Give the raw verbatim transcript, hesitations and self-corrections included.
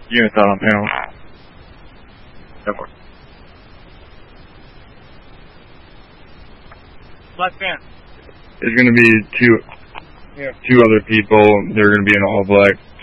Units out on panel. Black van. There's going to be two, yeah. two other people. They're going to be in all black.